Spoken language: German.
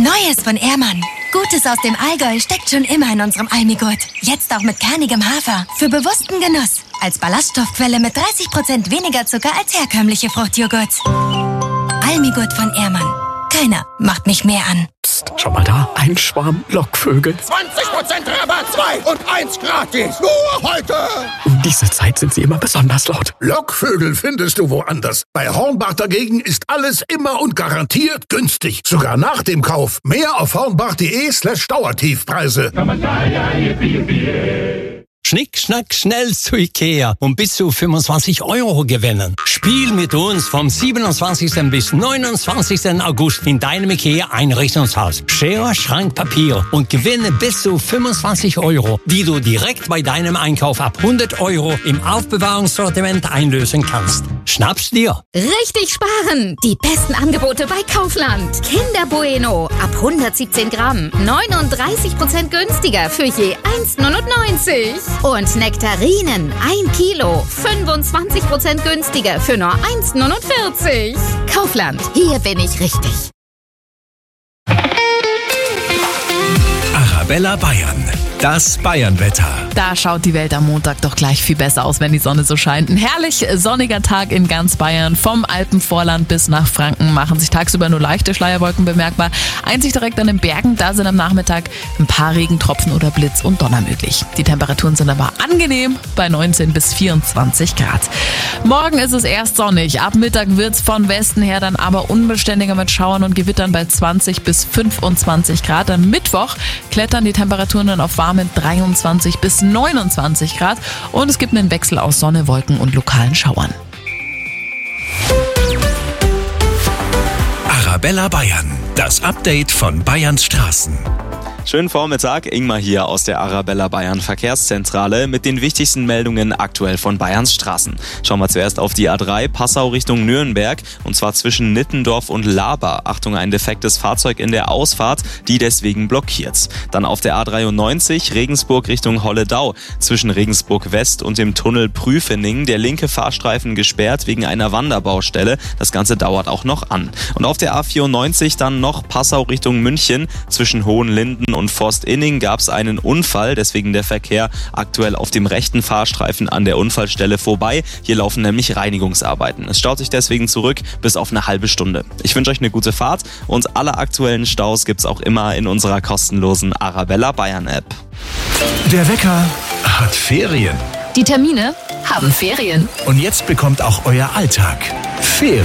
Neues von Ehrmann. Gutes aus dem Allgäu steckt schon immer in unserem Almigurt. Jetzt auch mit kernigem Hafer. Für bewussten Genuss. Als Ballaststoffquelle mit 30% weniger Zucker als herkömmliche Fruchtjoghurt. Almigurt von Ehrmann. Keiner macht mich mehr an. Psst, schau mal da. Ein Schwarm Lockvögel. 20% Rabatt, 2 und 1 gratis. Nur heute. Um diese Zeit sind sie immer besonders laut. Lockvögel findest du woanders. Bei Hornbach dagegen ist alles immer und garantiert günstig. Sogar nach dem Kauf. Mehr auf hornbach.de/Dauertiefpreise. Schnick, schnack, schnell zu Ikea und bis zu 25 € gewinnen. Spiel mit uns vom 27. bis 29. August in deinem Ikea-Einrichtungshaus. Schere, Schrank, Papier und gewinne bis zu 25 €, die du direkt bei deinem Einkauf ab 100 € im Aufbewahrungssortiment einlösen kannst. Schnapp's dir! Richtig sparen! Die besten Angebote bei Kaufland. Kinder Bueno ab 117 Gramm. 39% günstiger für je 1,99 €. Und Nektarinen 1 Kilo. 25% günstiger für nur 1,49 €. Kaufland, hier bin ich richtig. Arabella Bayern. Das Bayernwetter. Da schaut die Welt am Montag doch gleich viel besser aus, wenn die Sonne so scheint. Ein herrlich sonniger Tag in ganz Bayern. Vom Alpenvorland bis nach Franken machen sich tagsüber nur leichte Schleierwolken bemerkbar. Einzig direkt an den Bergen, da sind am Nachmittag ein paar Regentropfen oder Blitz und Donner möglich. Die Temperaturen sind aber angenehm bei 19 bis 24 Grad. Morgen ist es erst sonnig. Ab Mittag wird's von Westen her dann aber unbeständiger mit Schauern und Gewittern bei 20 bis 25 Grad. Am Mittwoch klettern die Temperaturen dann auf warme 23 bis 29 Grad und es gibt einen Wechsel aus Sonne, Wolken und lokalen Schauern. Arabella Bayern. Das Update von Bayerns Straßen. Schönen Vormittag, Ingmar hier aus der Arabella Bayern Verkehrszentrale mit den wichtigsten Meldungen aktuell von Bayerns Straßen. Schauen wir zuerst auf die A3 Passau Richtung Nürnberg und zwar zwischen Nittendorf und Laber. Achtung, ein defektes Fahrzeug in der Ausfahrt, die deswegen blockiert. Dann auf der A93 Regensburg Richtung Holledau. Zwischen Regensburg West und dem Tunnel Prüfening der linke Fahrstreifen gesperrt wegen einer Wanderbaustelle. Das Ganze dauert auch noch an. Und auf der A94 dann noch Passau Richtung München. Zwischen Hohenlinden und Forstinning gab es einen Unfall, deswegen der Verkehr aktuell auf dem rechten Fahrstreifen an der Unfallstelle vorbei. Hier laufen nämlich Reinigungsarbeiten. Es staut sich deswegen zurück bis auf eine halbe Stunde. Ich wünsche euch eine gute Fahrt und alle aktuellen Staus gibt's auch immer in unserer kostenlosen Arabella Bayern App. Der Wecker hat Ferien. Die Termine haben Ferien. Und jetzt bekommt auch euer Alltag Ferien.